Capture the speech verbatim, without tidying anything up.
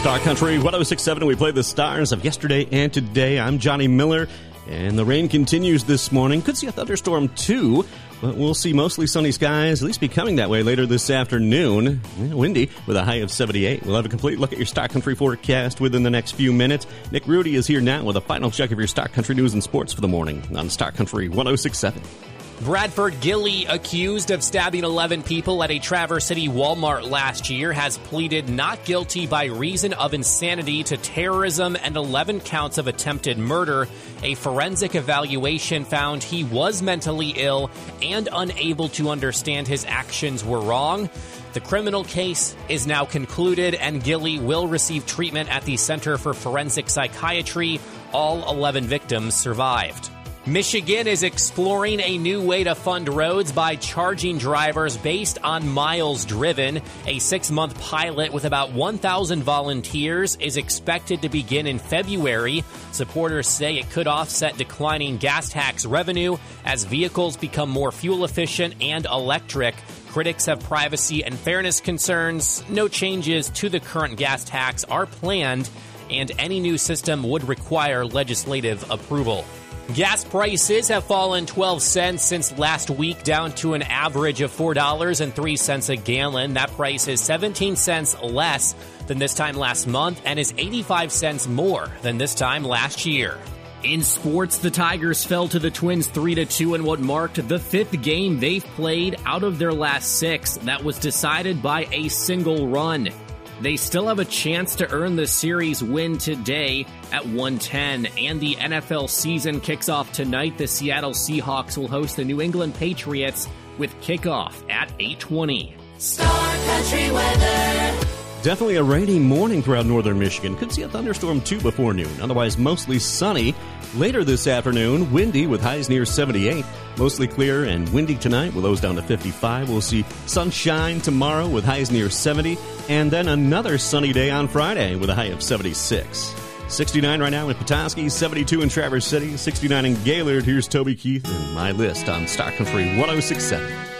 Star Country one oh six point seven. We play the stars of yesterday and today. I'm Johnny Miller, and the rain continues this morning. Could see a thunderstorm too, but we'll see mostly sunny skies, at least becoming that way later this afternoon. Windy with a high of seventy-eight. We'll have a complete look at your Star Country forecast within the next few minutes. Nick Rudy is here now with a final check of your Star Country news and sports for the morning on Star Country one oh six point seven. Bradford Gilly, accused of stabbing eleven people at a Traverse City Walmart last year, has pleaded not guilty by reason of insanity to terrorism and eleven counts of attempted murder. A forensic evaluation found he was mentally ill and unable to understand his actions were wrong. The criminal case is now concluded, and Gilly will receive treatment at the Center for Forensic Psychiatry. All eleven victims survived. Michigan is exploring a new way to fund roads by charging drivers based on miles driven. A six-month pilot with about one thousand volunteers is expected to begin in February. Supporters say it could offset declining gas tax revenue as vehicles become more fuel efficient and electric. Critics have privacy and fairness concerns. No changes to the current gas tax are planned, and any new system would require legislative approval. Gas prices have fallen twelve cents since last week, down to an average of four dollars and three cents a gallon. That price is seventeen cents less than this time last month and is eighty-five cents more than this time last year. In sports, the Tigers fell to the Twins three to two in what marked the fifth game they've played out of their last six. That was decided by a single run. They still have a chance to earn the series win today at one ten, and the N F L season kicks off tonight. The Seattle Seahawks will host the New England Patriots with kickoff at eight twenty. Star Country weather. Definitely a rainy morning throughout northern Michigan. Could see a thunderstorm too before noon. Otherwise, mostly sunny. Later this afternoon, windy with highs near seventy-eight. Mostly clear and windy tonight with lows down to fifty-five. We'll see sunshine tomorrow with highs near seventy. And then another sunny day on Friday with a high of seventy-six. sixty-nine right now in Petoskey, seventy-two in Traverse City, sixty-nine in Gaylord. Here's Toby Keith and my list on Star Country one oh six point seven.